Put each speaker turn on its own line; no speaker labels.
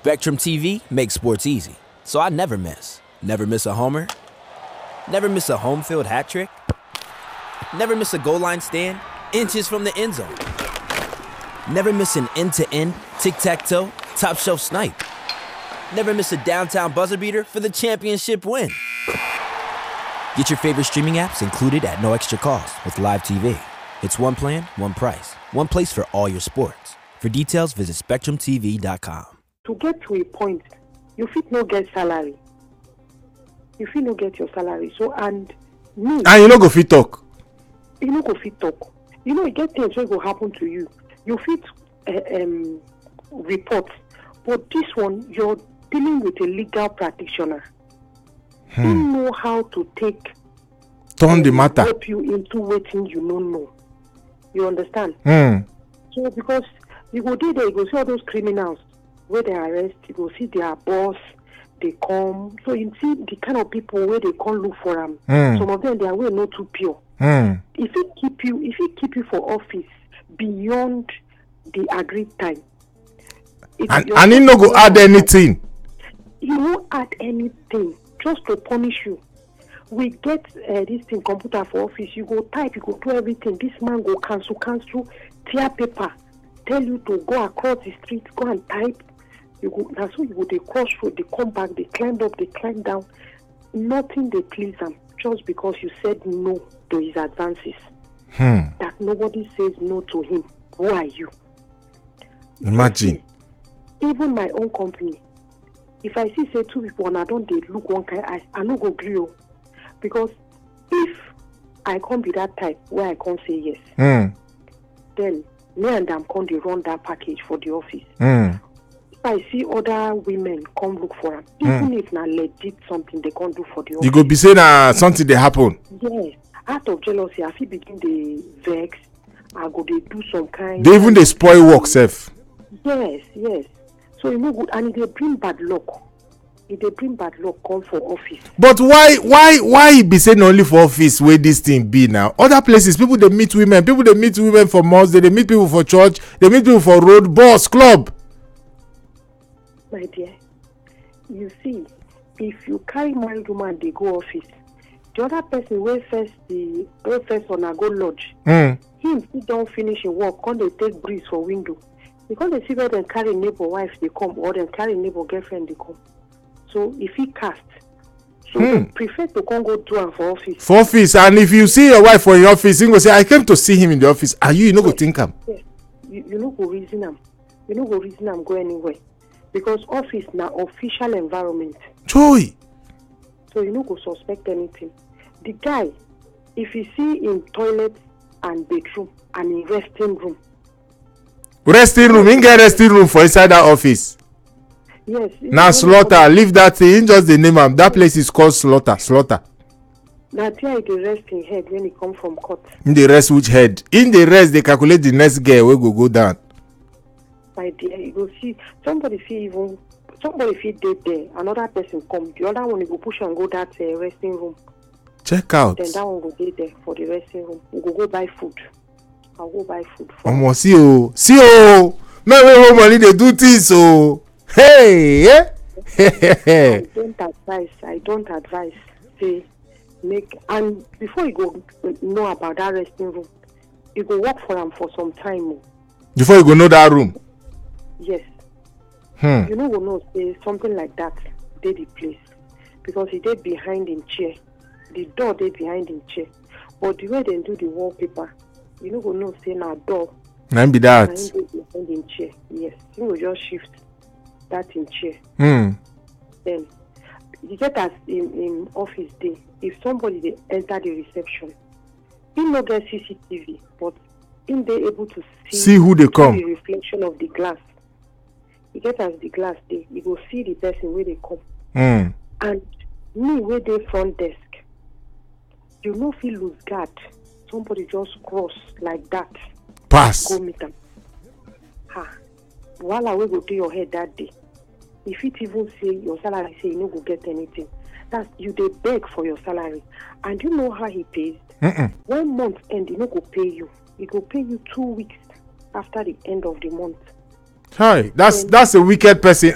Spectrum TV makes sports easy, so I never miss. Never miss a homer. Never miss a home field hat trick. Never miss a goal line stand, inches from the end zone. Never miss an end-to-end, tic-tac-toe, top-shelf snipe. Never miss a downtown buzzer beater for the championship win. Get your favorite streaming apps included at no extra cost with Live TV. It's one plan, one price, one place for all your sports. For details, visit SpectrumTV.com.
To get to a point, you fit no get salary. You fit no get your salary. So, and me...
And you no go fit talk.
You no go fit talk. You know, you get things wey go happen to you. You fit report. But this one, you're dealing with a legal practitioner. You know how to take...
Turn the matter.
Help you into waiting you don't know. You understand? So, because you go there, you go see all those criminals where they arrest, you go see their boss, they come. So you see the kind of people where they come look for them. Some of them, their way not too pure. If it keep you for office beyond the agreed time,
and he no go add anything.
He won't add anything just to punish you. We get this thing computer for office. You go type, you go do everything. This man go cancel, tear paper, tell you to go across the street, go and type. You go. That's why you go. They cross road, they come back, they climb up, they climb down. Nothing they please them just because you said no to his advances. That nobody says no to him. Who are you?
Imagine.
Even my own company. If I see say two people and I don't they look one kind eye, I no go agree. Because if I can't be that type where I can't say yes, then me and them can't run that package for the office. If I see other women come look for them, even if not legit something they can't do for the office.
You go be saying something they happen.
Yes. Out of jealousy, I feel begin the vex. I go they do some kind.
They even they spoil work self.
Yes. So you know good, and they bring bad luck. If they bring bad luck, come for office.
But why be saying only for office where this thing be now? Other places, people they meet women for malls, they meet people for church, they meet people for road, bus, club.
My dear, you see, if you carry married woman, they go office. The other person will first on a go lodge. Him still don't finish in work, can they take breeze for window? Because they see where they carry neighbor wife they come, or they carry neighbor girlfriend they come. So if he cast, so they prefer to come go to him for office.
For office, and if you see your wife for your office, you go say, I came to see him in the office. Are you no go think him?
Yes. You no go reason him. You no go reason him go anywhere. Because office now official environment.
Joy.
So you no go suspect anything. The guy, if you see in toilet and bedroom and in resting room.
Resting room, in get resting room for inside that office.
Yes.
Now slaughter, leave that thing, just the name of that place is called slaughter.
That's why the rest in head when he come from court.
In the rest which head? In the rest they calculate the next girl will go down.
My dear, you go see somebody fit dead there, another person come, the other one you go push and go that resting room.
Check out.
Then that one go dey there for the resting room. We go buy food. I'll go buy food for
almost see man wey money they do things so hey
I don't advise say make, and before you go know about that resting room, you go work for them for some time.
Before you go know that room.
Yes. You know go know say something like that dey the place because he dey behind in chair. The door dey behind in chair. But the way they do the wallpaper, you know go know say na door.
And be that.
Behind in chair. Yes. You will just shift that in chair. Then you get as in office day. If somebody they enter the reception, he no get CCTV, but in they able to see
who they come.
The reflection of the glass. You get as the glass day, you go see the person where they come. And me where they front desk, you no feel lose guard. Somebody just cross like that.
Pass.
Go meet them. While I will go to your head that day. If it even say your salary say you no go get anything, that's you they beg for your salary. And you know how he pays? 1 month end, he no go pay you. He go pay you 2 weeks after the end of the month.
Hi, that's a wicked person.